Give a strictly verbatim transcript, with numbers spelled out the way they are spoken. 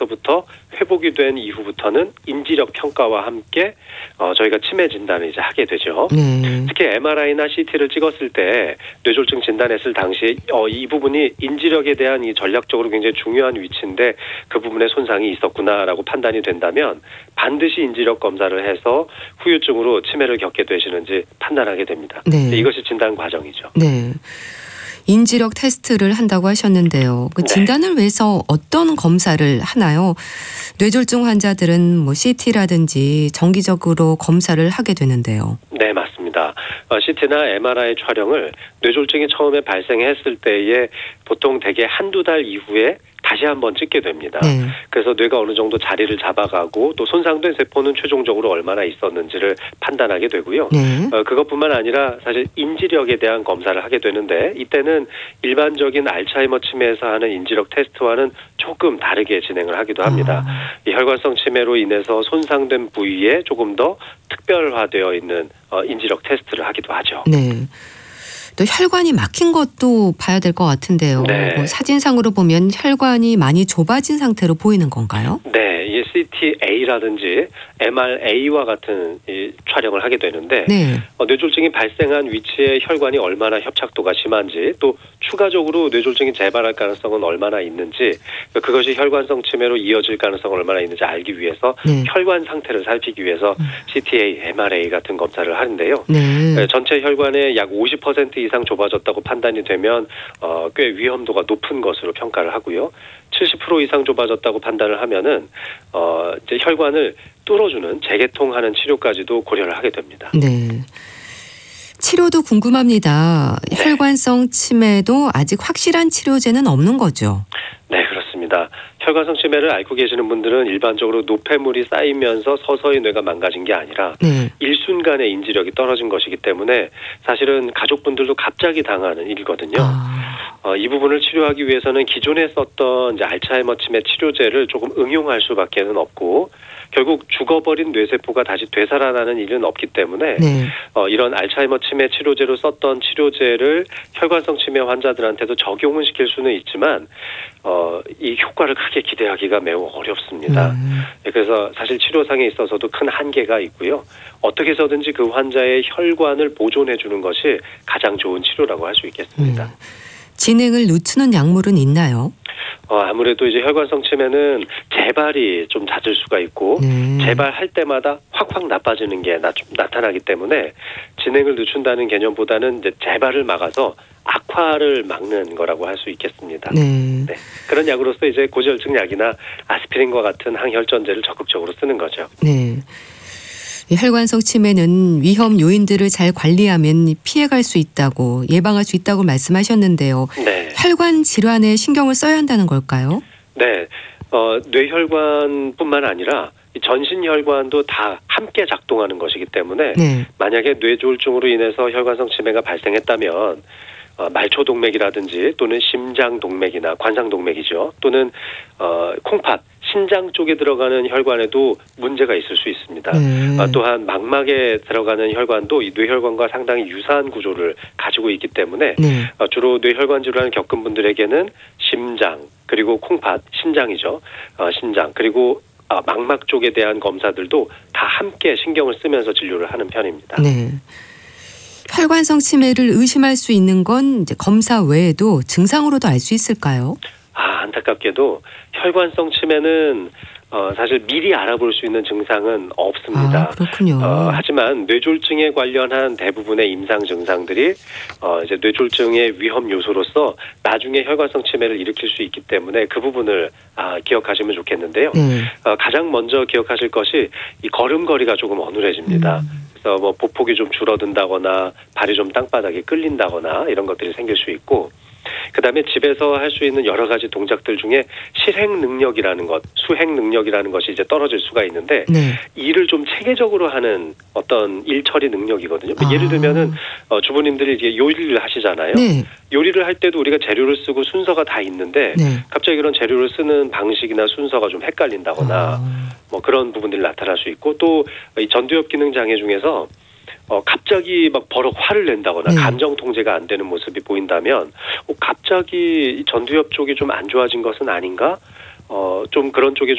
상태에서부터 회복이 된 이후부터는 인지력 평가와 함께 어, 저희가 치매 진단을 이제 하게 되죠. 네. 특히 엠알아이나 씨티를 찍었을 때 뇌졸중 진단했을 당시 어, 이 부분이 인지력에 대한 이 전략적으로 굉장히 중요한 위치인데 그 부분에 손상이 있었구나라고 판단이 된다면 반드시 인지력 검사를 해서 후유증으로 치매를 겪게 되시는지 판단하게 됩니다. 네. 이것이 진단 과정이죠. 네. 인지력 테스트를 한다고 하셨는데요. 그 진단을 네. 위해서 어떤 검사를 하나요? 뇌졸중 환자들은 뭐 씨티라든지 정기적으로 검사를 하게 되는데요. 네, 맞습니다. 어, 씨티나 엠알아이 촬영을 뇌졸중이 처음에 발생했을 때에 보통 대개 한두 달 이후에 다시 한번 찍게 됩니다. 네. 그래서 뇌가 어느 정도 자리를 잡아가고 또 손상된 세포는 최종적으로 얼마나 있었는지를 판단하게 되고요. 네. 어, 그것뿐만 아니라 사실 인지력에 대한 검사를 하게 되는데 이때는 일반적인 알츠하이머 치매에서 하는 인지력 테스트와는 조금 다르게 진행을 하기도 합니다. 아. 이 혈관성 치매로 인해서 손상된 부위에 조금 더 특별화되어 있는 어, 인지력 테스트를 하기도 하죠. 네. 또 혈관이 막힌 것도 봐야 될 것 같은데요. 네. 뭐 사진상으로 보면 혈관이 많이 좁아진 상태로 보이는 건가요? 네, 이 씨티에이라든지 엠알에이와 같은 이 촬영을 하게 되는데 네. 어, 뇌졸중이 발생한 위치에 혈관이 얼마나 협착도가 심한지 또 추가적으로 뇌졸중이 재발할 가능성은 얼마나 있는지 그것이 혈관성 치매로 이어질 가능성은 얼마나 있는지 알기 위해서 네. 혈관 상태를 살피기 위해서 음. 씨티에이, 엠알에이 같은 검사를 하는데요. 네. 네, 전체 혈관의 약 오십 퍼센트 이상 좁아졌다고 판단이 되면 어, 꽤 위험도가 높은 것으로 평가를 하고요. 칠십 퍼센트 이상 좁아졌다고 판단을 하면은 어, 이제 혈관을 뚫어주는 재개통하는 치료까지도 고려를 하게 됩니다. 네. 치료도 궁금합니다. 네. 혈관성 치매도 아직 확실한 치료제는 없는 거죠? 네, 그렇습니다. 혈관성 치매를 앓고 계시는 분들은 일반적으로 노폐물이 쌓이면서 서서히 뇌가 망가진 게 아니라 네. 일순간에 인지력이 떨어진 것이기 때문에 사실은 가족분들도 갑자기 당하는 일이거든요. 아. 어, 이 부분을 치료하기 위해서는 기존에 썼던 이제 알츠하이머 치매 치료제를 조금 응용할 수밖에는 없고 결국 죽어버린 뇌세포가 다시 되살아나는 일은 없기 때문에 네. 어, 이런 알츠하이머 치매 치료제로 썼던 치료제를 혈관성 치매 환자들한테도 적용은 시킬 수는 있지만 어, 이 효과를 크게 기대하기가 매우 어렵습니다. 음. 그래서 사실 치료상에 있어서도 큰 한계가 있고요. 어떻게 해서든지 그 환자의 혈관을 보존해 주는 것이 가장 좋은 치료라고 할 수 있겠습니다. 음. 진행을 늦추는 약물은 있나요? 어, 아무래도 이제 혈관성 치매는 재발이 좀 잦을 수가 있고 네. 재발할 때마다 확확 나빠지는 게 나, 나타나기 때문에 진행을 늦춘다는 개념보다는 이제 재발을 막아서 악화를 막는 거라고 할 수 있겠습니다. 네. 네. 그런 약으로서 이제 고지혈증 약이나 아스피린과 같은 항혈전제를 적극적으로 쓰는 거죠. 네. 이 혈관성 치매는 위험 요인들을 잘 관리하면 피해갈 수 있다고 예방할 수 있다고 말씀하셨는데요. 네. 혈관 질환에 신경을 써야 한다는 걸까요? 네. 어, 뇌혈관뿐만 아니라 전신 혈관도 다 함께 작동하는 것이기 때문에 네. 만약에 뇌졸중으로 인해서 혈관성 치매가 발생했다면 어, 말초동맥이라든지 또는 심장동맥이나 관상동맥이죠. 또는 어, 콩팥, 신장 쪽에 들어가는 혈관에도 문제가 있을 수 있습니다. 네. 어, 또한 망막에 들어가는 혈관도 이 뇌혈관과 상당히 유사한 구조를 가지고 있기 때문에 네. 어, 주로 뇌혈관 질환을 겪은 분들에게는 심장 그리고 콩팥, 신장이죠. 어, 신장 그리고 어, 망막 쪽에 대한 검사들도 다 함께 신경을 쓰면서 진료를 하는 편입니다. 네. 혈관성 치매를 의심할 수 있는 건 이제 검사 외에도 증상으로도 알 수 있을까요? 아, 안타깝게도 혈관성 치매는 어, 사실 미리 알아볼 수 있는 증상은 없습니다. 아, 그렇군요. 어, 하지만 뇌졸중에 관련한 대부분의 임상 증상들이 어, 이제 뇌졸중의 위험 요소로서 나중에 혈관성 치매를 일으킬 수 있기 때문에 그 부분을 아, 기억하시면 좋겠는데요. 네. 어, 가장 먼저 기억하실 것이 이 걸음걸이가 조금 어눌해집니다. 음. 그래서 뭐 보폭이 좀 줄어든다거나 발이 좀 땅바닥에 끌린다거나 이런 것들이 생길 수 있고 그다음에 집에서 할 수 있는 여러 가지 동작들 중에 실행 능력이라는 것, 수행 능력이라는 것이 이제 떨어질 수가 있는데 네. 일을 좀 체계적으로 하는 어떤 일 처리 능력이거든요. 아. 예를 들면은 어, 주부님들이 이제 요리를 하시잖아요. 네. 요리를 할 때도 우리가 재료를 쓰고 순서가 다 있는데 네. 갑자기 그런 재료를 쓰는 방식이나 순서가 좀 헷갈린다거나 아. 뭐 그런 부분들이 나타날 수 있고 또 이 전두엽 기능 장애 중에서 어, 갑자기 막 버럭 화를 낸다거나 네. 감정 통제가 안 되는 모습이 보인다면 어, 갑자기 전두엽 쪽이 좀 안 좋아진 것은 아닌가? 어, 좀 그런 쪽에 좀